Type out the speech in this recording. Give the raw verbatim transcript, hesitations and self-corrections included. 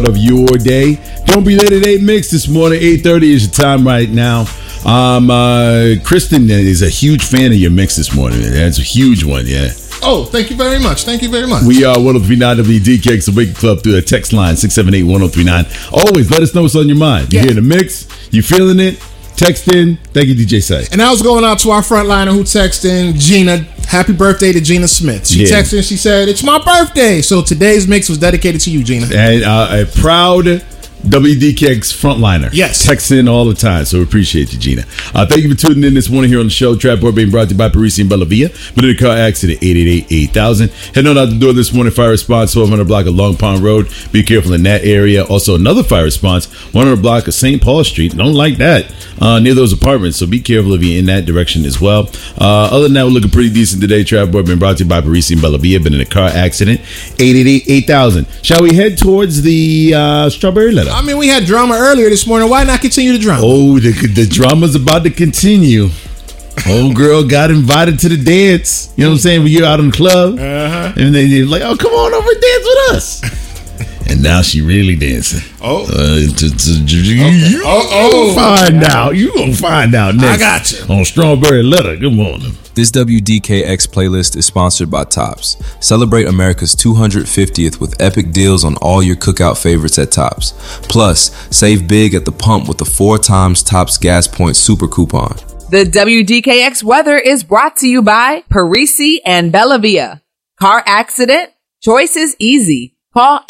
of your day. Don't be late at eight Mix this morning. eight thirty is your time right now. Um, uh, Kristen is a huge fan of your mix this morning. That's a huge one, yeah. Oh, thank you very much. Thank you very much. We are one oh three nine W D K X, the Wake Club, through a text line, six seven eight, one oh three nine. Always let us know what's on your mind. You Yeah. hear the mix, you feeling it, text in. Thank you, D J Say. And I was going out to our frontliner who texted in, Gina. Happy birthday to Gina Smith. She Yeah. texted in, she said, it's my birthday. So today's mix was dedicated to you, Gina. And uh, a proud W D K X frontliner. Yes. Text in all the time, so we appreciate you, Gina. Uh, thank you for tuning in this morning here on the show. Trap Board being brought to you by Parisi and Bella Villa. Been in a car accident, eight eight eight, eight thousand. Heading on out the door this morning, fire response, twelve hundred block of Long Pond Road. Be careful in that area. Also, another fire response, one hundred block of Saint Paul Street. Don't like that. Uh, near those apartments, so be careful if you're in that direction as well. Uh, other than that, we're looking pretty decent today. Trap Board being brought to you by Parisi and Bella Villa. Been in a car accident, eight eight eight, eight thousand. Shall we head towards the uh, strawberry letter? I mean, we had drama earlier this morning. Why not continue the drama? Oh, the, the drama's about to continue. Old girl got invited to the dance. You know what I'm saying? When you're out in the club. Uh-huh. And then you're like, oh, come on over and dance with us. And now she really dancing. Oh. Uh, to, to, to, Okay. You Oh, oh. gonna find out. You gonna find out next. I got you. On Strawberry Letter. Good morning. This W D K X playlist is sponsored by Tops. Celebrate America's two hundred fiftieth with epic deals on all your cookout favorites at Tops. Plus, save big at the pump with the four times Tops Gas Point Super Coupon. The W D K X weather is brought to you by Parisi and Bella Villa. Car accident? Choice is easy. Call